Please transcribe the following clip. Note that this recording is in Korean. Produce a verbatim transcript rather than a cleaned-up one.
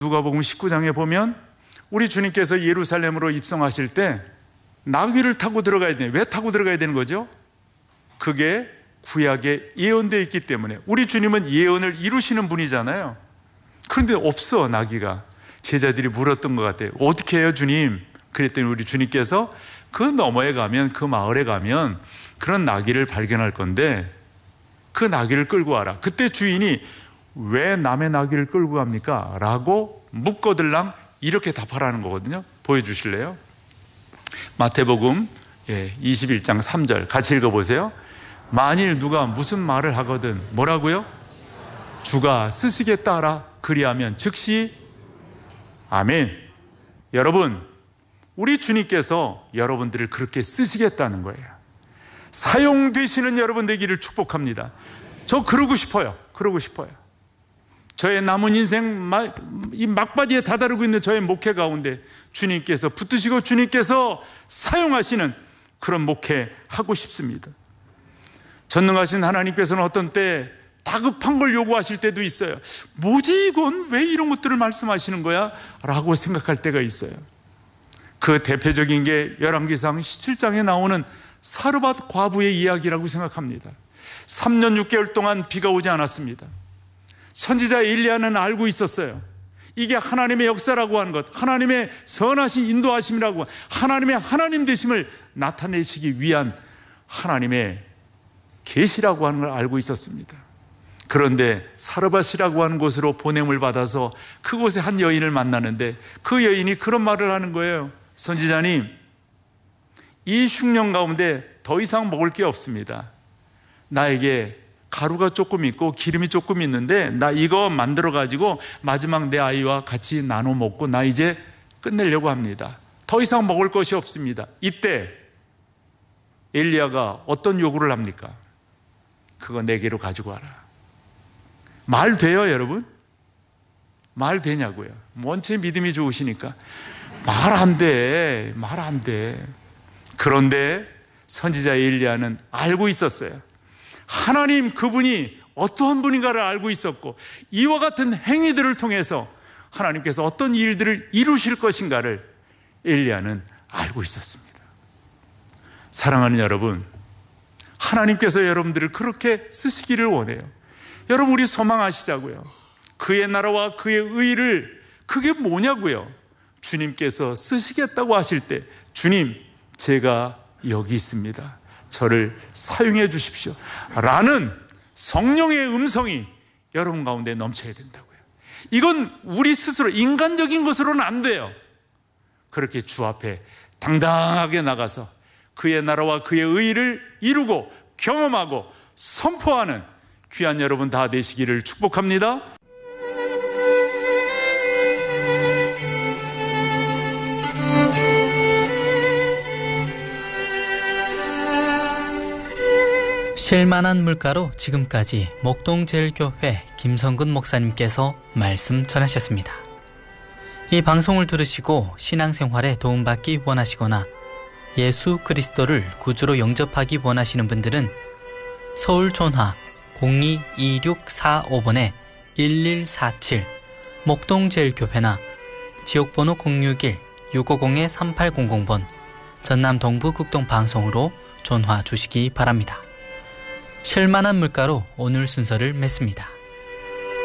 누가복음 십구 장에 보면 우리 주님께서 예루살렘으로 입성하실 때 나귀를 타고 들어가야 돼요. 왜 타고 들어가야 되는 거죠? 그게 구약에 예언되어 있기 때문에. 우리 주님은 예언을 이루시는 분이잖아요. 그런데 없어, 나귀가. 제자들이 물었던 것 같아요. 어떻게 해요, 주님? 그랬더니 우리 주님께서 그 너머에 가면, 그 마을에 가면 그런 나귀를 발견할 건데 그 나귀를 끌고 와라. 그때 주인이 왜 남의 나귀를 끌고 갑니까? 라고 묻거들랑 이렇게 답하라는 거거든요. 보여주실래요? 마태복음 이십일 장 삼 절 같이 읽어보세요. 만일 누가 무슨 말을 하거든 뭐라고요? 주가 쓰시겠다 하라. 그리하면 즉시 아멘. 여러분, 우리 주님께서 여러분들을 그렇게 쓰시겠다는 거예요. 사용되시는 여러분 되기를 축복합니다. 저 그러고 싶어요. 그러고 싶어요. 저의 남은 인생 이 막바지에 다다르고 있는 저의 목회 가운데 주님께서 붙드시고 주님께서 사용하시는 그런 목회 하고 싶습니다. 전능하신 하나님께서는 어떤 때 다급한 걸 요구하실 때도 있어요. 뭐지 이건? 왜 이런 것들을 말씀하시는 거야? 라고 생각할 때가 있어요. 그 대표적인 게 열왕기상 십칠 장에 나오는 사르밧 과부의 이야기라고 생각합니다. 삼 년 육 개월 동안 비가 오지 않았습니다. 선지자 엘리야는 알고 있었어요. 이게 하나님의 역사라고 하는 것, 하나님의 선하신 인도하심이라고, 하나님의 하나님 되심을 나타내시기 위한 하나님의 계시라고 하는 걸 알고 있었습니다. 그런데 사르밧이라고 하는 곳으로 보냄을 받아서 그곳에 한 여인을 만나는데 그 여인이 그런 말을 하는 거예요. 선지자님, 이 흉년 가운데 더 이상 먹을 게 없습니다. 나에게 가루가 조금 있고 기름이 조금 있는데 나 이거 만들어 가지고 마지막 내 아이와 같이 나눠 먹고 나 이제 끝내려고 합니다. 더 이상 먹을 것이 없습니다. 이때 엘리야가 어떤 요구를 합니까? 그거 내게로 가지고 와라. 말 돼요, 여러분? 말 되냐고요? 원체 믿음이 좋으시니까 말 안 돼. 말 안 돼. 그런데 선지자 엘리야는 알고 있었어요. 하나님 그분이 어떠한 분인가를 알고 있었고 이와 같은 행위들을 통해서 하나님께서 어떤 일들을 이루실 것인가를 엘리야는 알고 있었습니다. 사랑하는 여러분, 하나님께서 여러분들을 그렇게 쓰시기를 원해요. 여러분, 우리 소망하시자고요. 그의 나라와 그의 의를, 그게 뭐냐고요? 주님께서 쓰시겠다고 하실 때 주님, 제가 여기 있습니다. 저를 사용해 주십시오 라는 성령의 음성이 여러분 가운데 넘쳐야 된다고요. 이건 우리 스스로 인간적인 것으로는 안 돼요. 그렇게 주 앞에 당당하게 나가서 그의 나라와 그의 의를 이루고 경험하고 선포하는 귀한 여러분 다 되시기를 축복합니다. 쉴만한 물가로 지금까지 목동제일교회 김성근 목사님께서 말씀 전하셨습니다. 이 방송을 들으시고 신앙생활에 도움받기 원하시거나 예수 그리스도를 구주로 영접하기 원하시는 분들은 서울 전화 공이 이육사오 번에 일일사칠 목동제일교회나 지역번호 공육일 육오공 삼팔공공 번 전남 동부극동방송으로 전화 주시기 바랍니다. 쉴만한 물가로 오늘 순서를 맺습니다.